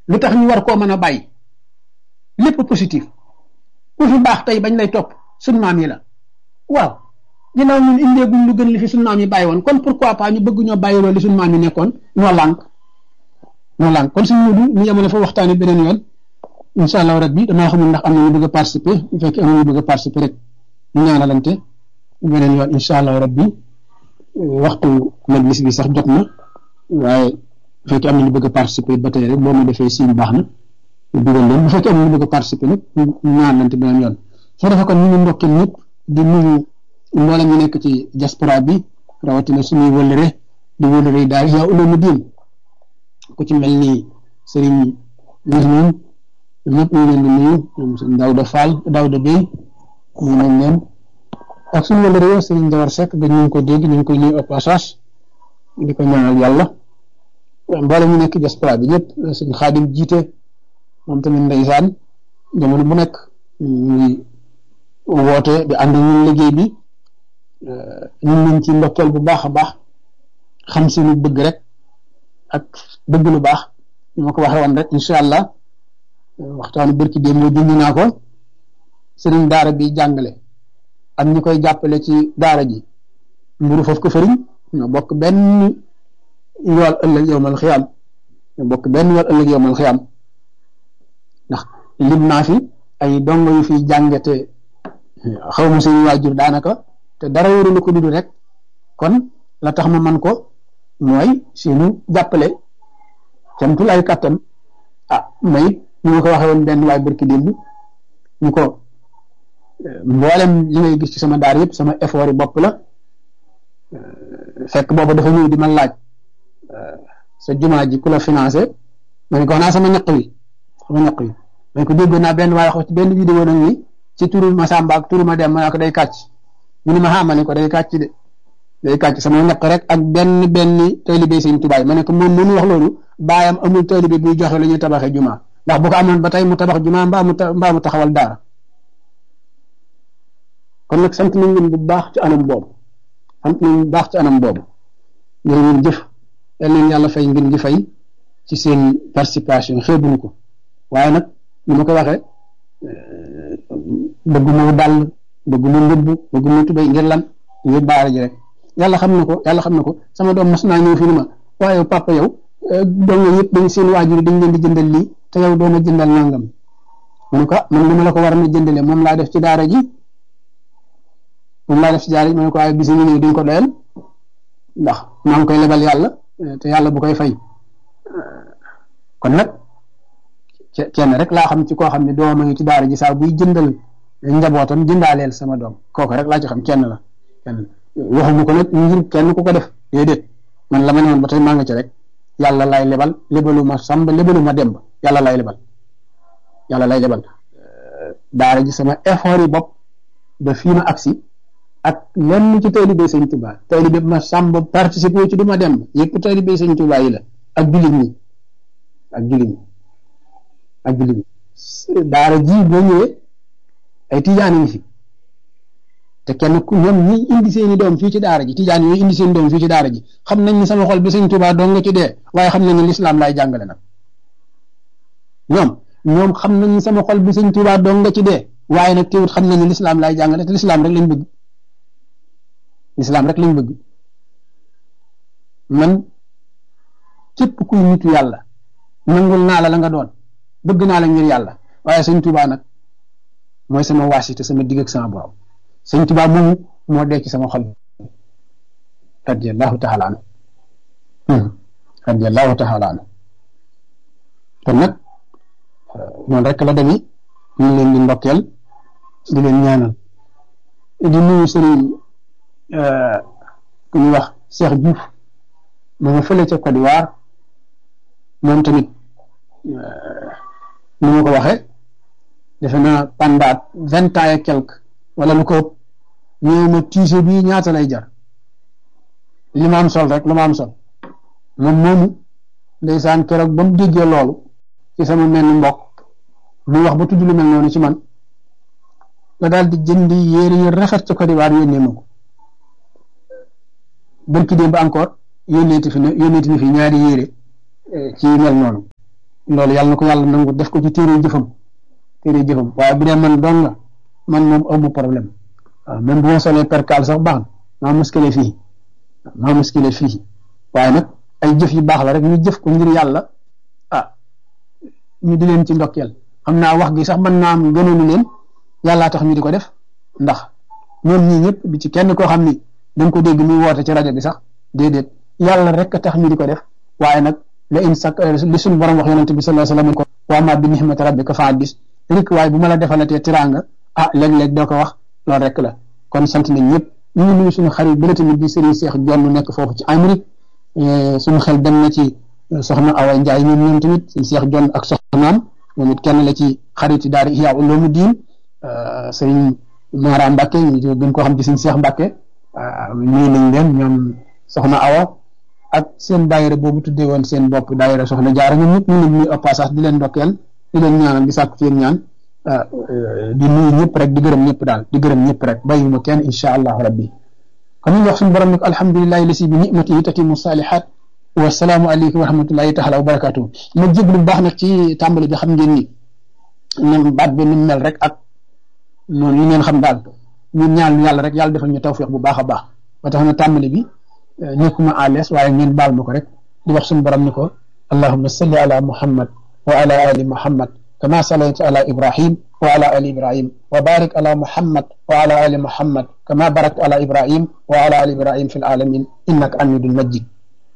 lu tax ñu war koo mën a bàyyi lépp positif ku fi baax tey bañ lay topp suñ maam yi la waaw ginnaaw ñun indeeguñ lu gën li fi suñ maam yi bàyyi woon kon pourquoi pas ñu bëgg ñoo bàyyi loolu li suñ maam yi nekkoon ñoo lànk kon suñu mudu ñu yemale fa waxtaane beneen yoon incha allah rabbi damaa xamul ndax am na ñu bëgg a participer bu fekkee am na ñu bëgg a participer rek ñu ñaanalante beneen yoon incha allah rabbi waxtu majlis bi sax jot na waaye bu fekkee am na ñu bëgg a participer ba tey rek boo ma defee siin baax na ñu dugal leen bu fekkee am na ñu bëgg a participer nag ñu ñaanalante beneen yoon soo defee kon ñu ngi ndokkeel ñëpp di nuyu mboolem ñu nekk ci diaspora bi rawatina suñuy wëllëre di wëllëre daal yaa uloomu diin ku ci mel ni Serigne Moussa ñëpp ñu leen di nuyu ñoom sëñ Daouda Fall Daouda Bey ñu nañ leen ak suñu wala réew Serigne Jawar Seck dañ ñu ko dégg ñu ngi koy nuyu au passage di ko ñaanal yàlla mboolem ñu nekk diaspora bi ñëpp sëñ Xaadim jiite moom tamit ndeysaan jamono bu nekk ñuy woote di ànd ñun liggéey bi ñun nañ ci ndokkeel bu baax a baax xam si lu bëgg rek ak bëgg lu baax ñu ma ko waxee woon rek incha allah waxtaanu bërki démb moo junj naa ko sëriñ daara bi jàngale ak ñi koy jàppale ci daara ji mburu foofu ko fëriñ ñoo bokk benn yool ëllëg yowmal xiyaam ñoo bokk benn yool ëllëg yowmal xiyaam ndax lim naa fi ay dongo yu fiy jàngate xaw ma seen waajur daanaka te dara wóorul ko dudu rek kon la tax ma man ko mooy seenu jàppale camtul ay kàttan may ñu ma ko waxee woon benn waay barki démb ñu ko mboolem li ngay gis ci sama daar yëpp sama effort yi bopp la fekk boobu dafa ñëw di ma laaj sa jumaa ji ku la financé ma ne ko naa sama ñaq wi ma ne ko déggoon naa benn waaye wax ci benn vidéo nag ni ci turu ma Samba ak turu ma dem ma ko day kàcc ñu ne ma xaama ne ko day kàcc de day kàcc sama ñaq rek ak benn taalibe Sëñ Tuubaa ma ne ko moom mënu wax loolu baayam amul taalibe buy joxe la ñuy tabaxee jumaa ndax bu ko amoon ba tey mu tabax jumaa mbaa mu taxawal daara kon nag sant nañ leen bu baax ci anam boobu jërë ngeen jëf yal nañ yàlla fay ngeen gi fay ci seen participation xeebuñu ko waaye nag ni ma ko waxee bëgguma dàll bëgguma mbubb bëgguma tubéy ngir lan ngir baara ji rek yàlla xam na ko sama doom mas naa ñëw fi ni ma waaye papa yow donga yëpp dañ seen waajur dañ leen di jëndal lii te yow doona jëndal nangam mu ne ko man li ma la ko war a jëndale moom laa def ci daara ji ma ne ko waaye bis ñu ñëw duñ ko doyal ndax maa ngi koy lebal yàlla te yàlla bu koy fay kon nag kenn rek laa xam ci koo xam ne doom a ngi ci daara ji saa buy jëndal njabootam jëndaaleel sama doom kooku rek laa ci xam kenn waxuma ko nag ngir kenn ku ko def déedéet man la ma ne woon ba tey maa nga ci rek yàlla lay lebalu ma sàmba lebalu ma demb yàlla lay lebal daara ji sama effort yi bopp ba fii ma agsi ak lenn ci taalibe Sëñ Tuubaa taalibe ma sàmba participer ci du ma demb yëpp taalibe Sëñ Tuubaa yi la ak jullit ñi daara ji boo ñëwee ay tijaan yi fi te kenn ku ñoom ñi indi seeni doom fii ci daara ji tijaan yooyu indi seen doom fii ci daara ji xam nañ ni sama xol bi Sëñ Tuubaa dong nga ci dee waaye xam nañ ni lislaam laay jàngale nag ñoom xam nañ ni sama xol bi Sëñ Tuubaa dong nga ci dee waaye nag teewut xam nañ ni lislaam laay jàngale te lislaam rek lañ bëgg man képp kuy nitu yàlla nangul naa la nga doon bëgg naa la ngir yàlla waaye Sëñ Tuubaa nag mooy sama waasite sama digg ak sama borom Sëñ Tuubaa moomu moo dee ci sama xol radiyallahu taala anhu kon nag noonu rek la demee ñu ngi leen di ndokkeel di leen ñaanal di nuyu sëriñ ku ñuy wax Cheikh Diouf ma nga fële ca Côte d'Ivoire moom tamit ni ma ko waxee defe naa pendant 20 ans et quelque wala lu ko ëpp ñëw ma tiise bii ñaata lay jar li ma am sol rek lu ma am sol moom moomu ndeysaan keroog ba mu déggee loolu ci sama mel ni mbokk muy wax ba tudd lu mel noonu ci man la daal di jëndi yére yu rafet ca Côte d'Ivoire yónnee ma ko bërki démb encore yónneeti ni fi ñaari yére ci mel noonu loolu yàlla na ko yàlla nangu def ko ci téere jëfam waaye bu dee man doon la man moom amu problème waaw même bu ma solee percal sax baax na maa muskile fii waaye nag ay jëf yu baax la rek ñu jëf ko ngir yàlla ñu di leen ci ndokkeel xam naa wax gi sax mën naa am gënoonu leen yàllaa tax ñu di ko def ndax ñoom ñii ñëpp bi ci kenn koo xam ni da nga ko dégg muy woote ci rajo bi sax déedéet yàlla rek tax ñu di ko def waaye nag la in sak li suñu borom wax yonente bi sallallahu alayhi wasallam ko wa ma bi nihmati rabbika fa haddis rek waaye bu ma la defalatee tiraanga léeg-léeg doo ko wax loolu rek la kon sant nañ ñëpp ñu ngi nuyu suñu xarit bële tamit di Serigne Cheikh Jonn nekk foofu ci Amérique suñu xel dem na ci soxna Awa Ndiaye ñoom tamit Serigne Cheikh Jonn ak soxnaam moom it kenn la ci xariti daara Ihya Ulumuddin Serigne Mara Mbacke ñu gën koo xam ci Serigne Cheikh Mbacke nuyu nañ leen ñoom soxna Awa ak seen daayira boobu tuddee woon seen bopp daayira soxna Jaara ñoom ñëpp ñu ngi nuyu au passage di leen ndokkeel di leen ñaanal di sàkku ci yéen ñaan di nuyu ñëpp rek di gërëm ñëpp daal di gërëm ñëpp rek bàyyiwuma kenn insha allahu rabbi kon ñu wax suñu borom nag alhamdulillahi lasi bi ni'matihi tatimu salihat wa salaamu alaykum wa rahmatullahi taala wa barakatuh ma jéglu bu baax nag ci tàmbali bi xam ngeen ni nam baat bi ni mel rek ak noonu yi ngeen xam daal ñun ñaan yàlla rek yàlla defal ñu tawfiq bu baax a baax ba tax na tàmbali bi nekkuma à l'aise waaye ngeen baal ma ko rek di wax suñu borom ni ko allahumma salli ala muhammad wa ala ali muhammad kama sallayta ala ibrahim wa ala ali ibrahim wa barik ala muhammad wa ala ali muhammad kama barakta ala ibrahim wa ala ali ibrahim fil alamin innaka hamidul majid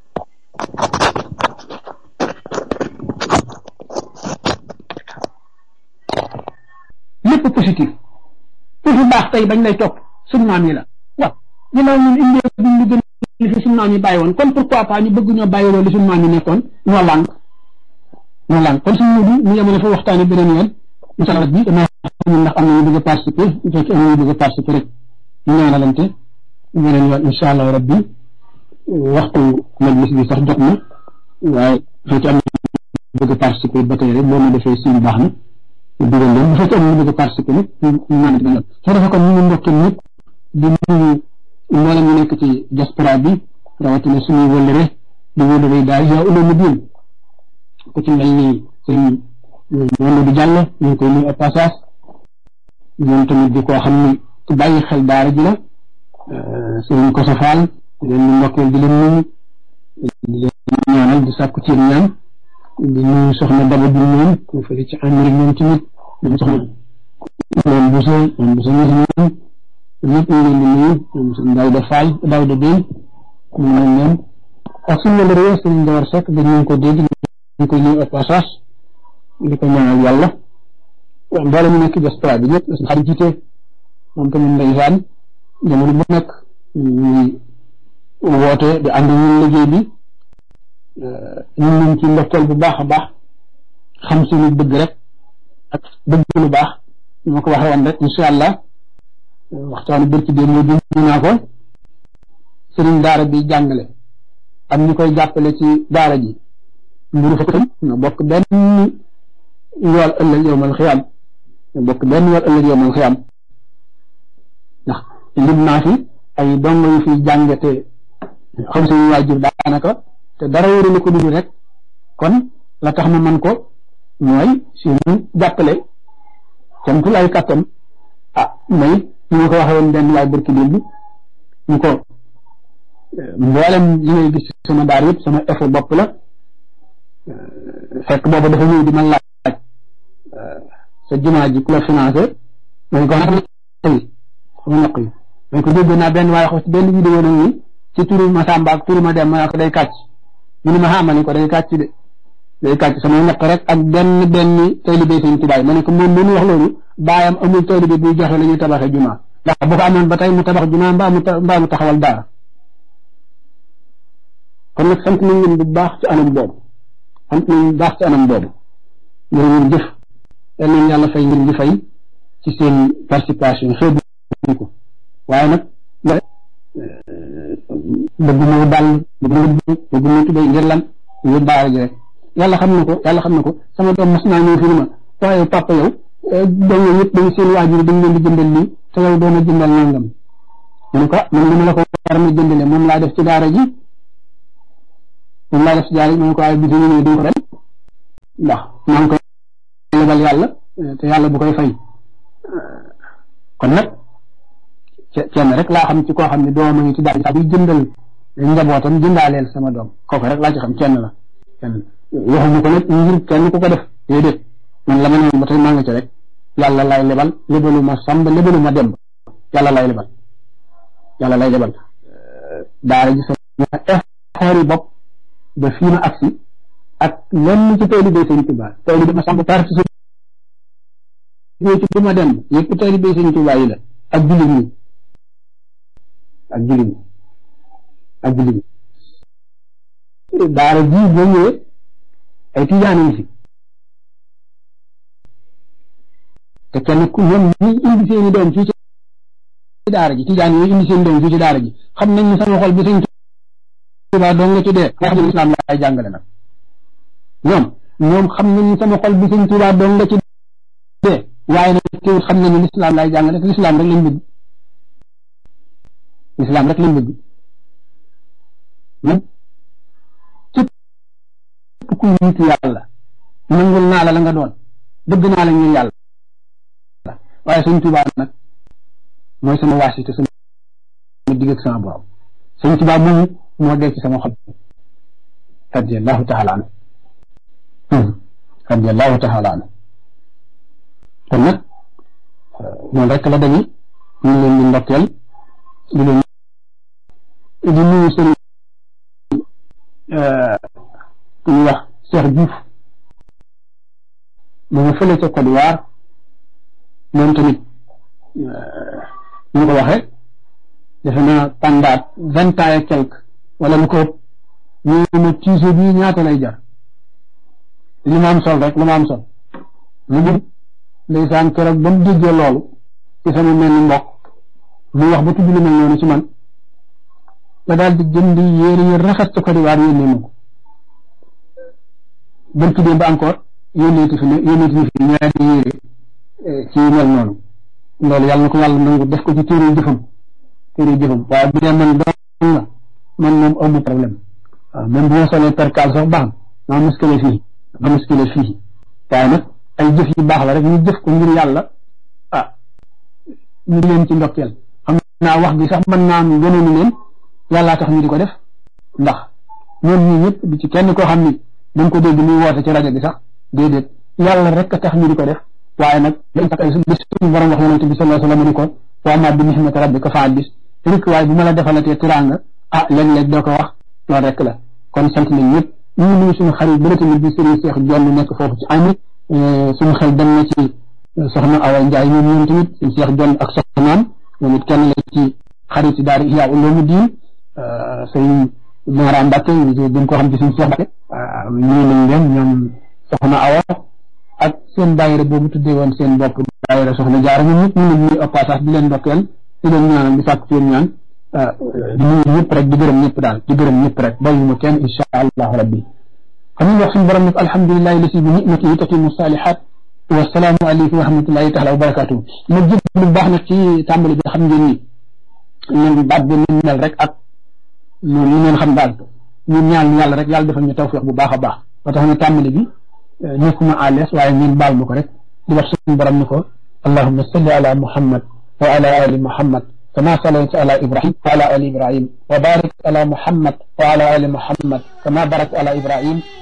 lépp positif pour lu baax tey bañ lay topp suñu maam yi la waaw ginnaaw ñun indi duñ lu gën li fi suñu maam yi bàyyi woon kon pourquoi pas ñu bëgg ñoo bàyyi loolu li suñu maam yi nekkoon ñoo lànk kon suñu mudu ñu yemale fa waxtaane beneen yoon incha allah bi dama xam ndax am na ñu bëgg a participer bu fekkee am na ñu bëgg a participer rek ñu ñaanalante beneen yoon incha allah rabbi waxtu majlis bi sax jot na waaye bu fekkee am na ñu bëgg a participer ba tey rek boo ma defee suñu baax na dugal leen bu fekkee am na ñu bëgg a participer nag ñu ñaanal beneen soo defee kon ñu ngi ndokkee ñëpp di nuyu mboolem ñu nekk ci diaspora bi rawatina suñuy wëllëre di wëllëre daal Ihya Ulumuddin ku ci mel ni sëñ Mamadou Diallo ñu ngi koy nuyu au passage ñoom tamit di koo xam ni ku bàyyi xel daara ji la sëñ Koso Fall di leen ndokkeel di leen nuyu di leen ñaanal di sàkku ci ñaan di nuyu soxna Daba bi moom ku fële ci Amérique moom tamit ñoom soxna moom Bousso ñëpp ñu ngi leen di nuyu ñoom sëñ Daouda Fall Daouda Bène ñu nañ leen ak suñu la réew sëñ Ndawar Seck dañu ko dégg ñu koy nuyu au passage di ko ñaanal yàlla mboolem ñu nekk diaspora bi ñëpp suñu xarit jiite moom tamit ndeysaan jamono bu nekk ñuy woote di ànd ñun liggéey bi ñun ñu ci ndokkeel bu baax a baax xam suñu bëgg rek ak bëgg lu baax ñu ma ko waxee woon rek incha allah waxtaanu bërki dee moo dund naa ko sëriñ daara bi jàngale am ñu koy jàppale ci daara ji mburu fa tam ñoo bokk benn yool ëllëg yowmal xiyaam ndax lim naa fi ay dongo yu fi jànge te xam suñu waajur daanaka te dara wóorul ko dugg rek kon la tax na man ko mooy suñu jàppale camtul ay kàttan may ñu nga ko waxee woon benn waay barki démb bi ñu ko mboolem li ngay gis sama daar yëpp sama effort bopp la fekk boobu dafa ñëw di ma laaj sa jumaa ji ku la financé dañ ko naq yi sama naq yi dañ ko dégg naa benn waaye wax ci benn vidéo nag ni ci turu ma Samba ak turu ma dem ma ko day kàcc mu ni ma xamal ni ko day kàcc de day kàcc samay naq rek ak benn taalibe Sëñ Tuubaa ma ne ko moom mënu wax loolu baayam amul taalibe buy joxe la ñuy tabaxee jumaa ndax bu ko amoon ba tey mu tabax jumaa mbaa mu taxawal daara kon nag sant nañ leen bu baax ci anam boobu ngeen jëf yal nañ yàlla fay ngeen di fay ci seen participation xeebu ko waaye nag bëgg moo dal bëgg moo tubéy ngir lan ngir daara ji rek yàlla xam na ko sama doom mas naa ñëw fi ni ma waaye papa yow dongo yëpp dañu seen waajur dañ leen di jëndal lii te yow doon a jëndal nangam mu ne ko man dama la ko war na jëndale moom laa def ci daara ji mu ne ko waaye bi ñu ñëw duñ ko dem ndax maa ngi koy lebal yàlla te yàlla bu koy fay kon nag kenn rek laa xam ci koo xam ne dooma ngi ci daal buy jëndal njabootam jëndaaleel sama doom kooku rek laa ci xam kenn la kenn waxuñu ko nag ngir kenn ku ko def déedéet man la ma ne ba tey maa nga ci rek yàlla lay lebal lebalu ma sàmb lebalu ma demb yàlla lay lebal daara ji sama effort yi bopp ba fii ma agsi ak lenn ci taalibe Sëñ Tuubaa taalibe ma sàmb participer ci du ma demb yëpp taalibe Sëñ Tuubaa yi la ak jullit ñi daara ji boo ñëwee ay tijaan yi fi te kenn ku ñoom ñi indi seeni doom fii ci daara ji tijaan yooyu indi seen doom fii ci daara ji xam nañ ne sama xol bi Sëñ Tuubaa doo nga ci dee nga xam ne lislaam laay jàngale nag ñoom xam nañ ne sama xol bi Sëñ Tuubaa doo nga ci dee waaye nag teewul xam nañ ne lislaam laay jàngale te lislaam rek lañ bëgg man képp ku nitu yàlla nangul naa la nga doon bëgg naa la ngir yàlla waaye Sëñ Tuubaa nag mooy sama waasite sama digg ak sama borom Sëñ Tuubaa moomu moo dee ci sama xol radiyallahu taala anhu kon nag noonu rek la dañu ñu leen di ndokkeel di nuyu sëriñ ku ñuy wax Cheikh Diouf mu ngi fële ca Côte d'Ivoire moom tamit ñu ko waxee defe naa pendant 20 ans et quelque wala lu ko ëpp ñu ne tiise bi ñaata lay jar li ma am sol rek lu ma am sol lu mu ndeysaan keroog ba mu déggee loolu ci sama mel ni mbokk mu wax ba tudd lu mel noonu ci man la daal di jënd yéere yi rafet ca Côte d'Ivoire yónnee ma ko bën tuddee ba encore yónneeti fi ñaari yéere ci mel noonu loolu yàlla na ko yàlla nangu def ko ci téere jëfam waaye bu dee man doon nga man moom amu problème waaw même bu ma solee percal sax baax na maa muskile fii waaye nag ay jëf yu baax la rek ñu jëf ko ngir yàlla ñu leen ci ndokkeel xam naa wax bi sax mën naa am gënoonu leen yàllaa tax ñu di ko def ndax ñoom ñii ñëpp di ci kenn koo xam ni dañ ko dégg muy woote ci rajo bi sax déedéet yàlla rek a tax ñu di ko def waaye nag dañ tax ay suñu borom wax yonente bi sallallahu alayhi wa sallam ni ko wa ma bi ni'mati rabbika fa haddis rek waaye bu ma la defalatee tiraanga léeg-léeg doo ko wax loolu rek la kon sant nañ ñëpp ñu ngi nuyu suñu xarit bi tamit bi Serigne Cheikh Jonn nekk foofu ci ami suñu xel dem na ci soxna Awa Ndiaye ñoom tamit suñu Cheikh Jonn ak soxnaam ñoom it kenn la ci xarit yi daara Ihya Ulumuddin sëñ Mara Mbacke gën koo xam ci suñu Cheikh Mbacke ñii nañ leen ñoom soxna Awa ak seen daayira boobu tuddee woon seen bopp daayira soxna Jaara ñoom ñëpp ñu ngi nuyu au passage di leen ndokkeel di leen ñaanal di sàkk seen ñaan di nuyu ñëpp rek di gërëm ñëpp rek bàyyi ma kenn insha allahu rabbi xam nga wax suñu borom nag alhamdulillahi lasi bi ni'matihi tatimu salihat wa salaamu aleykum wa rahmatullahi taala wa barakatuhu ma jëg lu baax nag ci tàmbali bi xam ngeen ni ñun baat bi ñu mel rek ak noonu ñu leen xam daal ñun ñaan yàlla rek yàlla defal ñu tawfiq bu baax a baax ba tax na tàmbali bi nekkuma à l'aise waaye ngeen baal ma ko rek di wax suñu borom ni ko allahumma salli ala muhammad wa ala ali muhammad كما صليت على إبراهيم وعلى آل إبراهيم وبارك على محمد وعلى آل محمد كما باركت على إبراهيم